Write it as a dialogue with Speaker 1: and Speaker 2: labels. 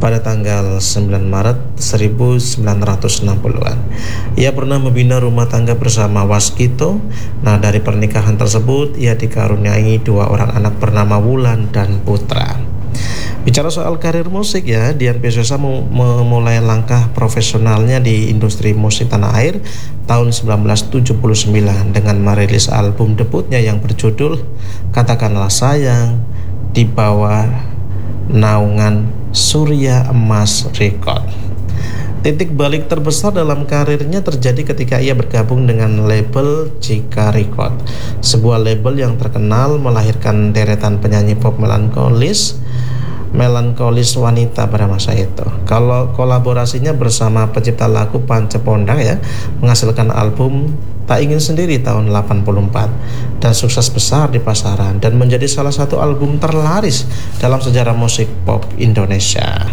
Speaker 1: pada tanggal 9 Maret 1960-an. Ia pernah membina rumah tangga bersama Waskito. Nah, dari pernikahan tersebut ia dikaruniai 2 orang anak bernama Wulan dan Putra. Bicara soal karir musik ya, Dian Piscesa memulai langkah profesionalnya di industri musik tanah air tahun 1979 dengan merilis album debutnya yang berjudul Katakanlah Sayang di bawah naungan Surya Emas Record. Titik balik terbesar dalam karirnya terjadi ketika ia bergabung dengan label Jika Record, sebuah label yang terkenal melahirkan deretan penyanyi pop melankolis wanita pada masa itu. Kalau kolaborasinya bersama pencipta lagu Panca Pondang ya, menghasilkan album Tak Ingin Sendiri tahun 84 dan sukses besar di pasaran dan menjadi salah satu album terlaris dalam sejarah musik pop Indonesia.